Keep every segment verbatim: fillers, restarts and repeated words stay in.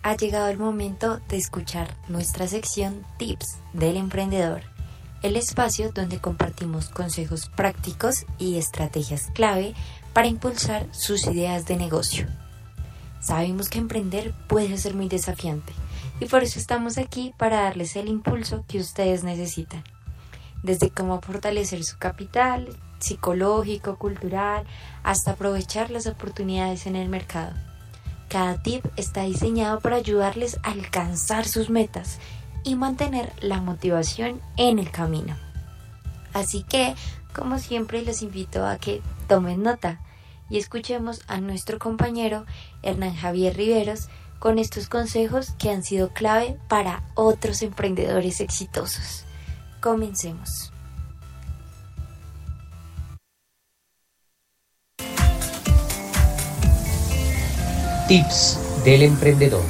ha llegado el momento de escuchar nuestra sección Tips del Emprendedor, el espacio donde compartimos consejos prácticos y estrategias clave para impulsar sus ideas de negocio. Sabemos que emprender puede ser muy desafiante y por eso estamos aquí para darles el impulso que ustedes necesitan. Desde cómo fortalecer su capital psicológico, cultural, hasta aprovechar las oportunidades en el mercado. Cada tip está diseñado para ayudarles a alcanzar sus metas y mantener la motivación en el camino. Así que, como siempre, los invito a que tomen nota y escuchemos a nuestro compañero Hernán Javier Riveros con estos consejos que han sido clave para otros emprendedores exitosos. Comencemos. Tips del emprendedor.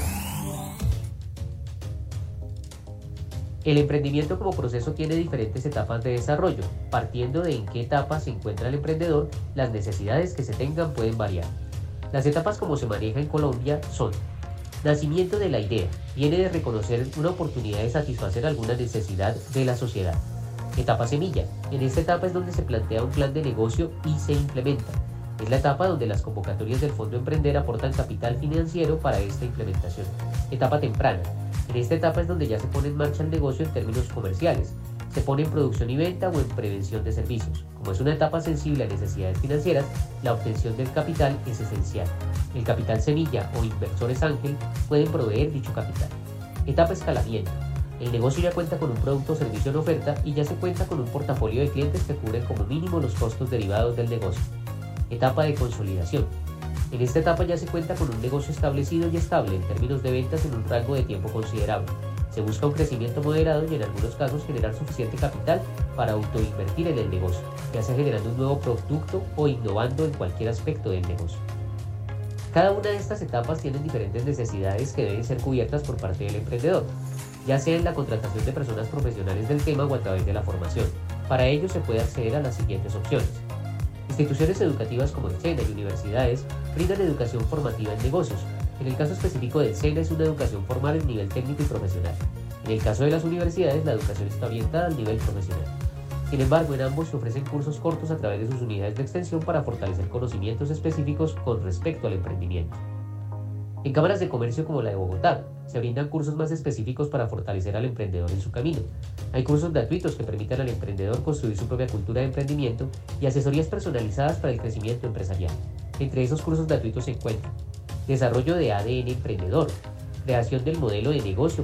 El emprendimiento como proceso tiene diferentes etapas de desarrollo. Partiendo de en qué etapa se encuentra el emprendedor, las necesidades que se tengan pueden variar. Las etapas como se maneja en Colombia son: nacimiento de la idea, viene de reconocer una oportunidad de satisfacer alguna necesidad de la sociedad. Etapa semilla, en esta etapa es donde se plantea un plan de negocio y se implementa. Es la etapa donde las convocatorias del Fondo Emprender aportan capital financiero para esta implementación. Etapa temprana. En esta etapa es donde ya se pone en marcha el negocio en términos comerciales. Se pone en producción y venta o en prevención de servicios. Como es una etapa sensible a necesidades financieras, la obtención del capital es esencial. El capital semilla o inversores ángel pueden proveer dicho capital. Etapa escalamiento. El negocio ya cuenta con un producto o servicio en oferta y ya se cuenta con un portafolio de clientes que cubren como mínimo los costos derivados del negocio. Etapa de consolidación. En esta etapa ya se cuenta con un negocio establecido y estable en términos de ventas en un rango de tiempo considerable. Se busca un crecimiento moderado y en algunos casos generar suficiente capital para autoinvertir en el negocio, ya sea generando un nuevo producto o innovando en cualquier aspecto del negocio. Cada una de estas etapas tienen diferentes necesidades que deben ser cubiertas por parte del emprendedor, ya sea en la contratación de personas profesionales del tema o a través de la formación. Para ello se puede acceder a las siguientes opciones. Instituciones educativas como el SENA y universidades brindan educación formativa en negocios. En el caso específico del SENA es una educación formal en nivel técnico y profesional. En el caso de las universidades, la educación está orientada al nivel profesional. Sin embargo, en ambos se ofrecen cursos cortos a través de sus unidades de extensión para fortalecer conocimientos específicos con respecto al emprendimiento. En cámaras de comercio como la de Bogotá, se brindan cursos más específicos para fortalecer al emprendedor en su camino. Hay cursos gratuitos que permitan al emprendedor construir su propia cultura de emprendimiento y asesorías personalizadas para el crecimiento empresarial. Entre esos cursos gratuitos se encuentran: desarrollo de A D N emprendedor, creación del modelo de negocio